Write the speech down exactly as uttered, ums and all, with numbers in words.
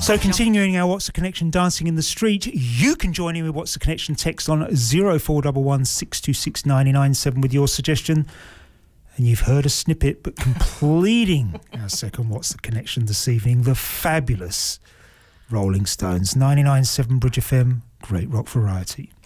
So continuing our What's the Connection Dancing in the Street, you can join in with What's the Connection text on zero four one one, six two six, nine nine seven with your suggestion. And you've heard a snippet, but completing our second What's the Connection this evening, the fabulous Rolling Stones, ninety-nine point seven Bridge F M, great rock variety.